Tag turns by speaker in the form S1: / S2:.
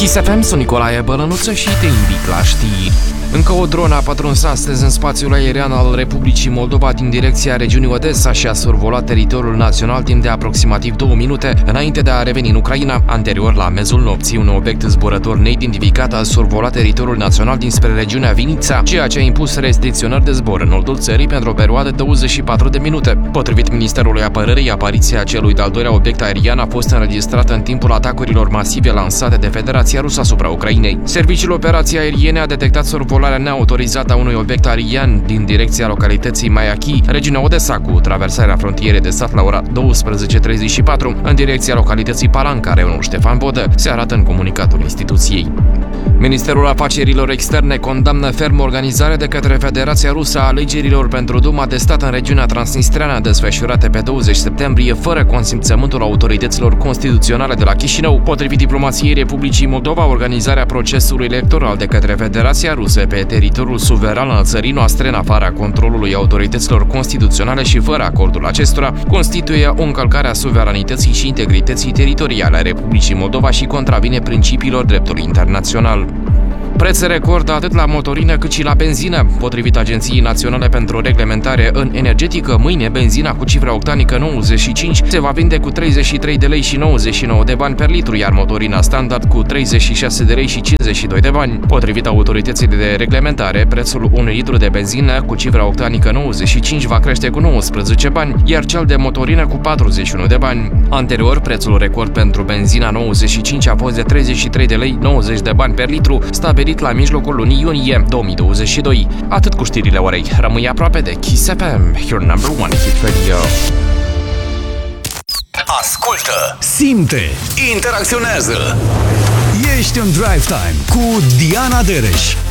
S1: Kiss FM, sunt Nicolae Bălănuță și te invit la știri. Încă o dronă a pătruns astăzi în spațiul aerian al Republicii Moldova din direcția regiunii Odessa și a survolat teritoriul național timp de aproximativ 2 minute înainte de a reveni în Ucraina. Anterior, la mezul nopții, un obiect zburător neidentificat a survolat teritoriul național dinspre regiunea Vinița, ceea ce a impus restricționări de zbor în nordul țării pentru o perioadă de 24 de minute. Potrivit Ministerului Apărării, apariția celui de-al doilea obiect aerian a fost înregistrată în timpul atacurilor masive lansate de Federația Rusă asupra Ucrainei. Serviciul Operații Aeriene a detectat survolarea neautorizată a unui obiect aerian din direcția localității Maiachi, regiunea Odessa, cu traversarea frontierei de stat la ora 12:34 în direcția localității Palanca, reionul Ștefan Vodă, se arată în comunicatul instituției. Ministerul Afacerilor Externe condamnă ferm organizarea de către Federația Rusă a alegerilor pentru Duma de stat în regiunea transnistreană desfășurate pe 20 septembrie fără consimțământul autorităților constituționale de la Chișinău. Potrivit diplomației Republicii Moldova, organizarea procesului electoral de către Federația Rusă pe teritoriul suveran al țării noastre, în afara controlului autorităților constituționale și fără acordul acestora, constituie o încălcare a suveranității și integrității teritoriale a Republicii Moldova și contravine principiilor dreptului internațional. Preț record atât la motorină cât și la benzină. Potrivit Agenției Naționale pentru Reglementare în Energetică, mâine benzina cu cifra octanică 95 se va vinde cu 33 de lei și 99 de bani per litru, iar motorina standard cu 36 de lei și 52 de bani. Potrivit autorității de reglementare, prețul unui litru de benzină cu cifra octanică 95 va crește cu 19 bani, iar cel de motorină cu 41 de bani. Anterior, prețul record pentru benzina 95 a fost de 33 de lei 90 de bani per litru, stabilit la mijlocul lunii iunie 2022. Atât cu știrile orei. Rămâi aproape de Kiss FM, your number one hit radio.
S2: Ascultă, simte, interacționează. Ești în Drive Time cu Diana Dereș.